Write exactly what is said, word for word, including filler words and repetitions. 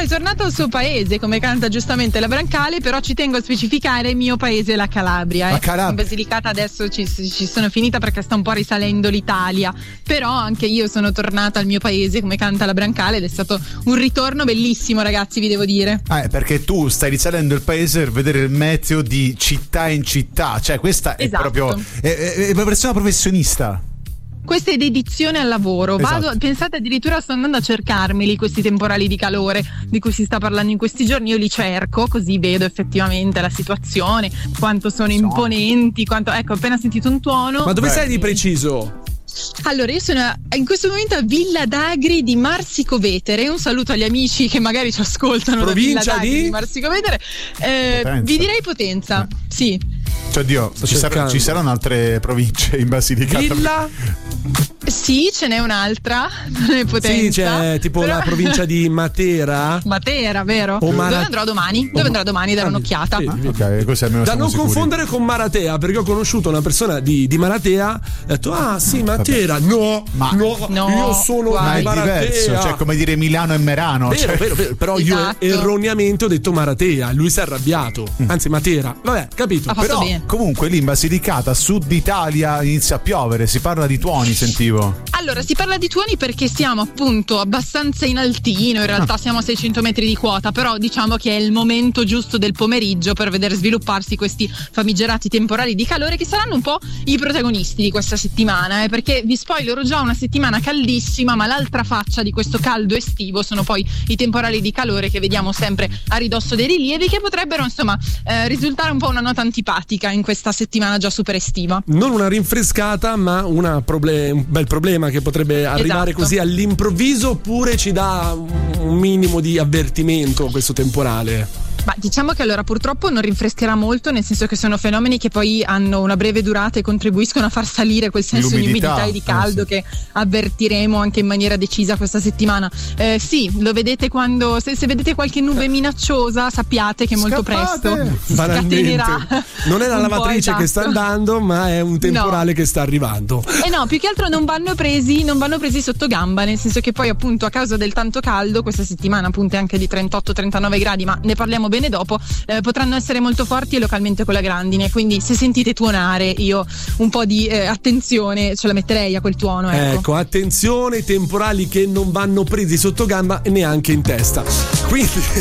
è tornato al suo paese, come canta giustamente la Brancale, però ci tengo a specificare il mio paese, la Calabria. Eh. La Calabria. In Basilicata adesso ci, ci sono finita perché sta un po' risalendo l'Italia, però anche io sono tornata al mio paese, come canta la Brancale, ed è stato un ritorno bellissimo, ragazzi, vi devo dire. Ah, perché tu stai risalendo il paese per vedere il meteo di città in città, cioè questa è esatto. proprio è, è, è una persona professionista. Questa è dedizione al lavoro. Vado, esatto. Pensate, addirittura sto andando a cercarmeli questi temporali di calore di cui si sta parlando in questi giorni. Io li cerco, così vedo effettivamente la situazione, quanto sono so. imponenti, quanto, ecco, ho appena sentito un tuono. Ma dove Beh. sei di preciso? Allora, io sono in questo momento a Villa d'Agri di Marsicovetere. Un saluto agli amici che magari ci ascoltano. Provincia da Villa d'Agri di? di Marsicovetere. Eh, vi direi Potenza, eh. sì. Cioè, Dio, ci, sarà, ci saranno altre province in Basilicata? Villa? Sì, ce n'è un'altra, non è Potenza. Sì, c'è tipo però... la provincia di Matera. Matera, vero? O Mara... Dove andrò domani? Dove andrò domani? Dare un'occhiata. Sì, ah, ok, così almeno da non sicuri. confondere con Maratea, perché ho conosciuto una persona di, di Maratea, ho detto ah sì, Matera. No, ma no, no, io sono ma di è Maratea. diverso, cioè come dire Milano e Merano. Vero, cioè... vero, vero, però esatto. io erroneamente ho detto Maratea, lui si è arrabbiato, anzi Matera. Vabbè, capito. Ha fatto però bene. Comunque lì in Basilicata, sud Italia, inizia a piovere, si parla di tuoni, sentivo. Allora, si parla di tuoni perché siamo appunto abbastanza in altino, in realtà ah. siamo a seicento metri di quota, però diciamo che è il momento giusto del pomeriggio per vedere svilupparsi questi famigerati temporali di calore che saranno un po' i protagonisti di questa settimana, eh, perché vi spoilerò già una settimana caldissima, ma l'altra faccia di questo caldo estivo sono poi i temporali di calore che vediamo sempre a ridosso dei rilievi, che potrebbero insomma eh, risultare un po' una nota antipatica in questa settimana già super estiva. Non una rinfrescata, ma una proble- un bel problema che potrebbe arrivare esatto. così all'improvviso, oppure ci dà un minimo di avvertimento questo temporale? Ma diciamo che allora purtroppo non rinfrescherà molto, nel senso che sono fenomeni che poi hanno una breve durata e contribuiscono a far salire quel senso l'umidità, di umidità e di caldo eh, sì. che avvertiremo anche in maniera decisa questa settimana. Eh, sì, lo vedete quando se, se vedete qualche nube minacciosa, sappiate che molto Scappate. presto scatenerà. Non è la lavatrice che sta andando, ma è un temporale no. che sta arrivando. Eh no, più che altro non vanno presi, non vanno presi sotto gamba, nel senso che poi appunto a causa del tanto caldo, questa settimana appunto è anche di trentotto trentanove gradi, ma ne parliamo bene dopo, eh, potranno essere molto forti e localmente con la grandine, quindi se sentite tuonare io un po' di eh, attenzione ce la metterei a quel tuono, ecco. Ecco, attenzione, temporali che non vanno presi sotto gamba e neanche in testa, quindi